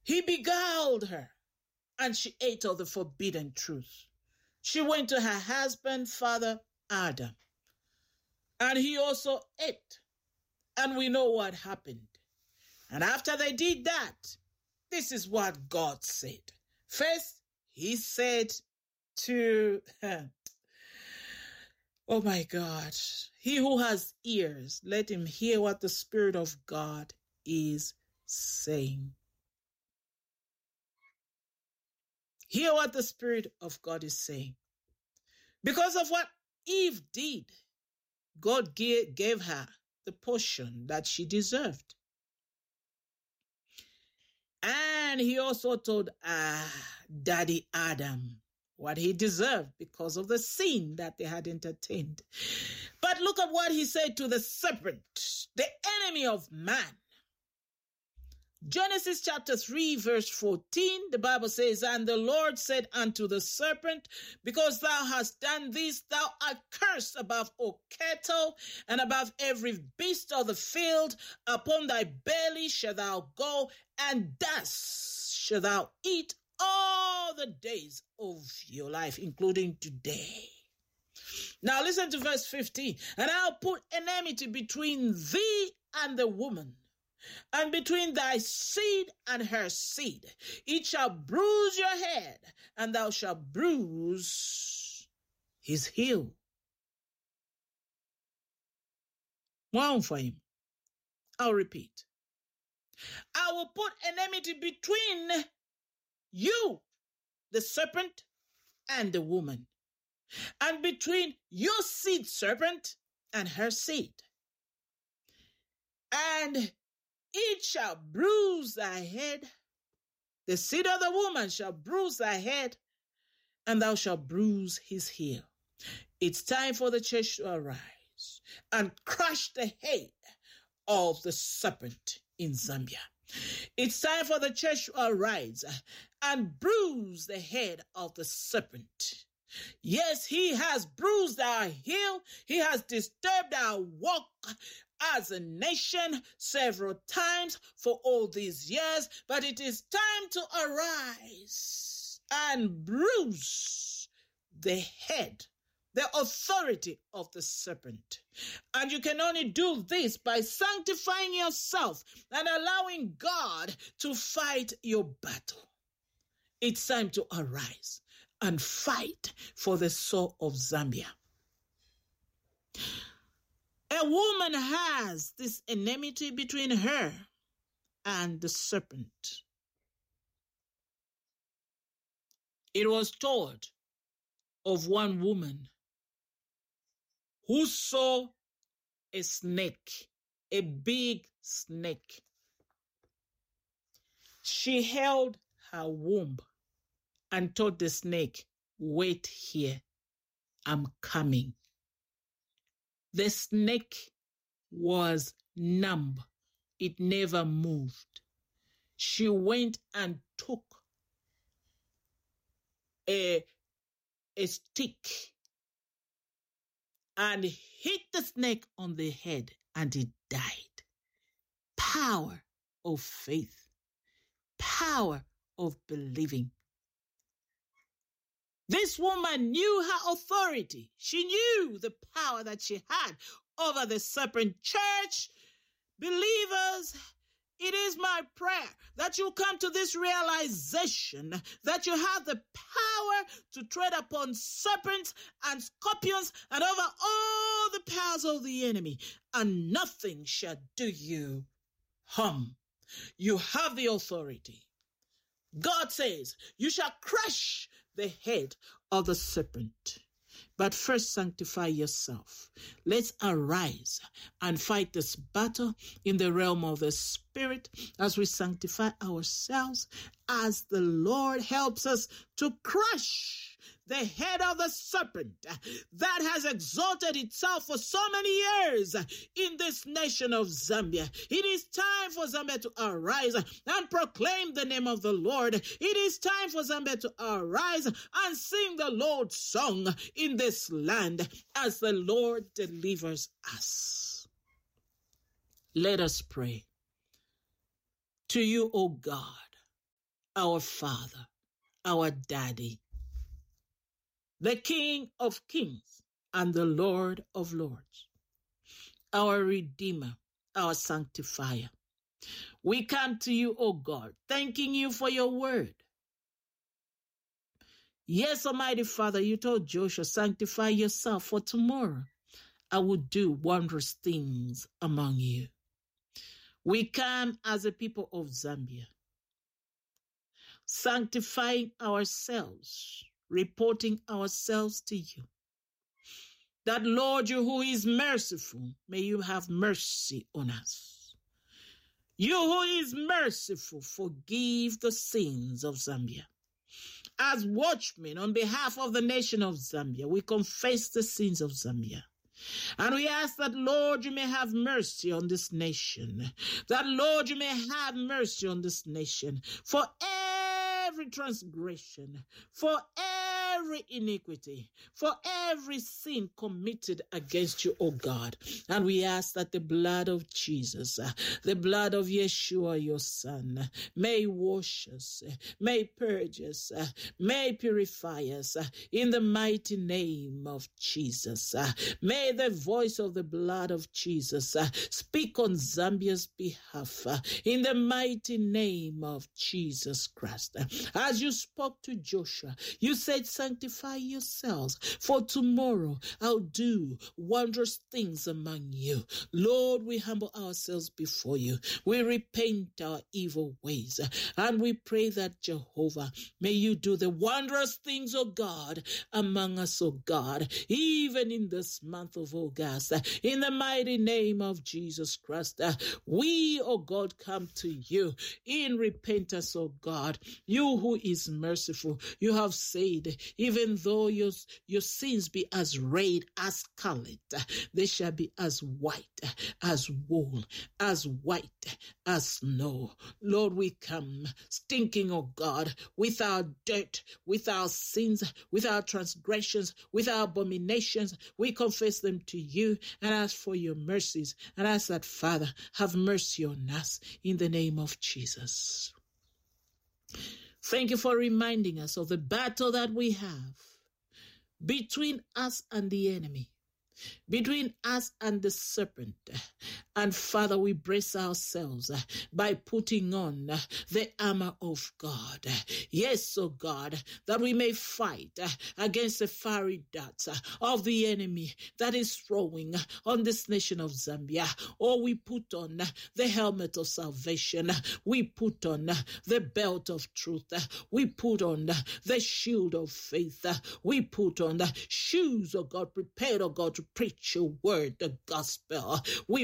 He beguiled her, and she ate of the forbidden truth. She went to her husband, father Adam, and he also ate. And we know what happened. And after they did that, this is what God said. First, he said to, oh my God, he who has ears, let him hear what the Spirit of God is saying. Hear what the Spirit of God is saying. Because of what Eve did, God gave her the portion that she deserved. And he also told Daddy Adam what he deserved because of the sin that they had entertained. But look at what he said to the serpent, the enemy of man. Genesis chapter 3 verse 14, the Bible says, and the Lord said unto the serpent, because thou hast done this, thou art cursed above all cattle and above every beast of the field. Upon thy belly shalt thou go, and dust shalt thou eat all the days of your life, including today. Now listen to verse 15. And I'll put enmity between thee and the woman, and between thy seed and her seed. It shall bruise your head, and thou shalt bruise his heel. One for him. I'll repeat. I will put enmity between you, the serpent, and the woman, and between your seed, serpent, and her seed. And it shall bruise thy head. The seed of the woman shall bruise thy head, and thou shalt bruise his heel. It's time for the church to arise and crush the head of the serpent in Zambia. It's time for the church to arise and bruise the head of the serpent. Yes, he has bruised our heel. He has disturbed our walk as a nation several times for all these years, but it is time to arise and bruise the head, the authority of the serpent. And you can only do this by sanctifying yourself and allowing God to fight your battle. It's time to arise and fight for the soul of Zambia. A woman has this enmity between her and the serpent. It was told of one woman who saw a snake, a big snake. She held her womb and told the snake, wait here, I'm coming. The snake was numb. It never moved. She went and took a stick and hit the snake on the head, and it died. Power of faith. Power of believing. This woman knew her authority. She knew the power that she had over the serpent. Church, believers, it is my prayer that you come to this realization that you have the power to tread upon serpents and scorpions and over all the powers of the enemy, and nothing shall do you harm. You have the authority. God says, you shall crush the head of the serpent. But first sanctify yourself. Let's arise and fight this battle in the realm of the Spirit as we sanctify ourselves, as the Lord helps us to crush the head of the serpent that has exalted itself for so many years in this nation of Zambia. It is time for Zambia to arise and proclaim the name of the Lord. It is time for Zambia to arise and sing the Lord's song in this land as the Lord delivers us. Let us pray. To you, O God, our Father, our Daddy, the King of Kings and the Lord of Lords, our Redeemer, our Sanctifier. We come to you, O God, thanking you for your word. Yes, Almighty Father, you told Joshua, sanctify yourself, for tomorrow I will do wondrous things among you. We come as a people of Zambia, sanctifying ourselves, reporting ourselves to you. That, Lord, you who is merciful, may you have mercy on us. You who is merciful, forgive the sins of Zambia. As watchmen on behalf of the nation of Zambia, we confess the sins of Zambia. And we ask that, Lord, you may have mercy on this nation. That, Lord, you may have mercy on this nation for every transgression, for every iniquity, for every sin committed against you, O God. And we ask that the blood of Jesus, the blood of Yeshua, your Son, may wash us, may purge us, may purify us in the mighty name of Jesus. May the voice of the blood of Jesus speak on Zambia's behalf in the mighty name of Jesus Christ. As you spoke to Joshua, you said, sanctify yourselves, for tomorrow I'll do wondrous things among you. Lord, we humble ourselves before you. We repent our evil ways, and we pray that, Jehovah, may you do the wondrous things, O God, among us, O God, even in this month of August. In the mighty name of Jesus Christ, we, O God, come to you in repentance, O God. You who is merciful, you have said, even though your sins be as red as scarlet, they shall be as white as wool, as white as snow. Lord, we come stinking, O God, with our dirt, with our sins, with our transgressions, with our abominations. We confess them to you and ask for your mercies, and ask that, Father, have mercy on us in the name of Jesus. Thank you for reminding us of the battle that we have between us and the enemy, between us and the serpent. And Father, we brace ourselves by putting on the armor of God. Yes, oh God, that we may fight against the fiery darts of the enemy that is throwing on this nation of Zambia. Or we put on the helmet of salvation. We put on the belt of truth. We put on the shield of faith. We put on the shoes, oh God, prepared, oh God, to preach your word, the gospel.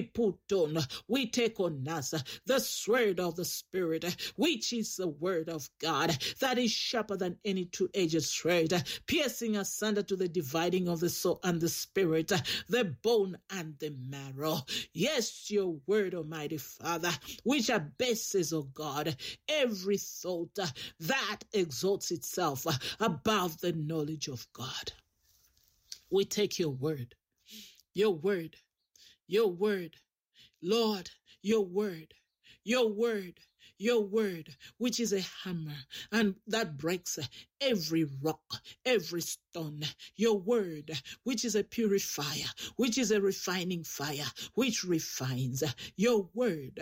We take on us the sword of the Spirit, which is the word of God, that is sharper than any two-edged sword, piercing asunder to the dividing of the soul and the spirit, the bone and the marrow. Yes, your word, Almighty Father, which abases, O God, every thought that exalts itself above the knowledge of God. We take your word, Lord, your word, which is a hammer and that breaks every rock, every stone. Your word, which is a purifier, which is a refining fire, which refines. Your word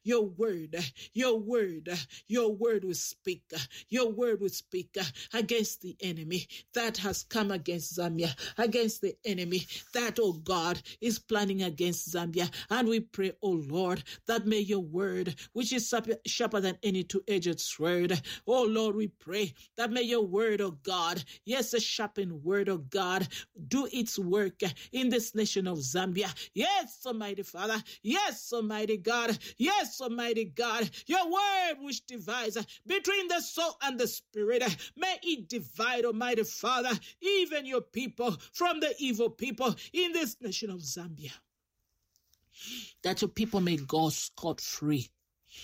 will speak. Your word will speak against the enemy that has come against Zambia, against the enemy that, oh God, is planning against Zambia. And we pray, oh Lord, that may your word, which is sharper than any two-edged sword, oh Lord, we pray that may your word, oh God, yes, a sharpened word, oh God, do its work in this nation of Zambia. Yes, Almighty Father. Yes, Almighty God. Yes, Almighty God. Your word which divides between the soul and the spirit, may it divide, Almighty Father, even your people from the evil people in this nation of Zambia. That your people may go scot-free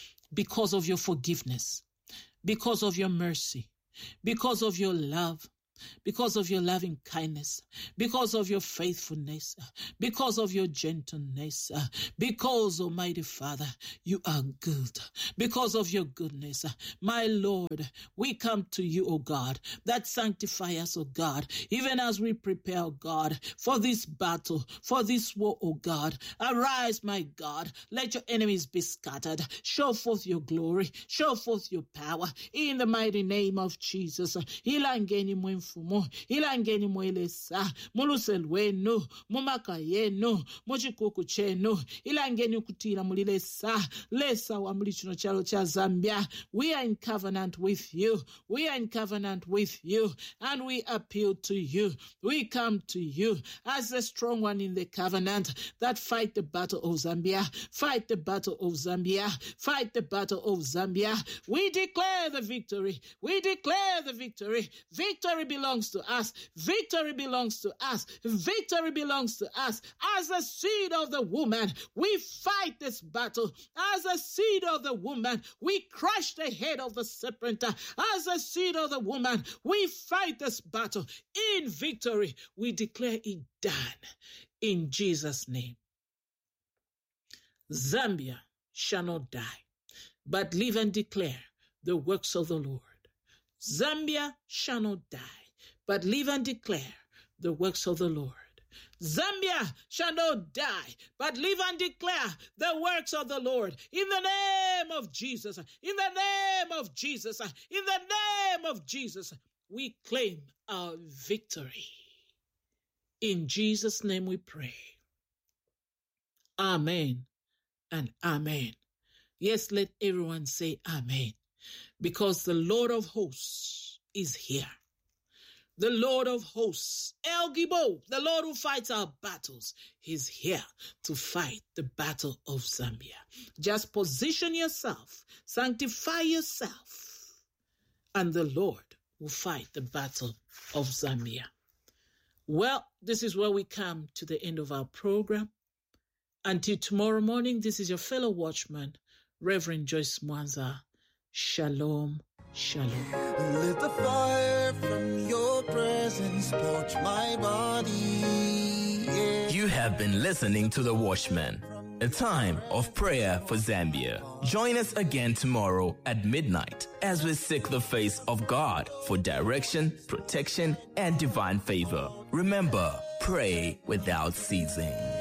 because of your forgiveness, because of your mercy, because of your love, because of your loving kindness, because of your faithfulness, because of your gentleness, because, Almighty Father, you are good, because of your goodness. My Lord, we come to you, O God, that sanctify us, O God, even as we prepare, O God, for this battle, for this war, O God. Arise, my God, let your enemies be scattered. Show forth your glory, show forth your power, in the mighty name of Jesus. Ilangeni mwenfumo, ilangeni mwelesa, muluselwenu, mumaka yenu, muchikuku chenu, ilangeni kutila mulilesa, lesa wa mulichino chalo cha Zambia. We are in covenant with you. We are in covenant with you, and we appeal to you. We come to you as the strong one in the covenant that fight the battle of Zambia, fight the battle of Zambia, fight the battle of Zambia. We declare the victory. We declare the victory. Victory belongs to us. Victory belongs to us. Victory belongs to us. As a seed of the woman, we fight this battle. As a seed of the woman, we crush the head of the serpent. As a seed of the woman, we fight this battle. In victory, we declare it done. In Jesus' name. Zambia shall not die, but live and declare the works of the Lord. Zambia shall not die, but live and declare the works of the Lord. Zambia shall not die, but live and declare the works of the Lord. In the name of Jesus, in the name of Jesus, in the name of Jesus, we claim our victory. In Jesus' name we pray. Amen and amen. Yes, let everyone say amen. Because the Lord of hosts is here. The Lord of hosts, El Gibo, the Lord who fights our battles, is here to fight the battle of Zambia. Just position yourself, sanctify yourself, and the Lord will fight the battle of Zambia. Well, this is where we come to the end of our program. Until tomorrow morning, this is your fellow watchman, Reverend Joyce Mwanza. Shalom, shalom. Let the fire from your presence torch my body. Yeah. You have been listening to The Watchman, a time of prayer for Zambia. Join us again tomorrow at midnight as we seek the face of God for direction, protection, and divine favor. Remember, pray without ceasing.